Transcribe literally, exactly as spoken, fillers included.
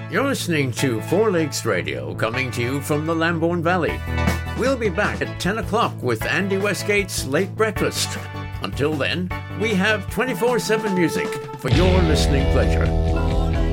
You're listening to Four Lakes Radio, coming to you from the Lambourne Valley. We'll be back at ten o'clock with Andy Westgate's Late Breakfast. Until then, we have twenty-four seven music for your listening pleasure.